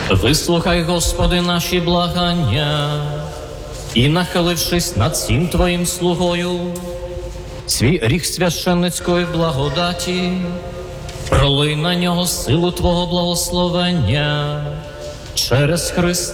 Вислухай, Господи, наші благання, і, нахилившись над цим Твоїм слугою, свій ріг священницької благодаті, пролий на нього силу Твого благословення через Христа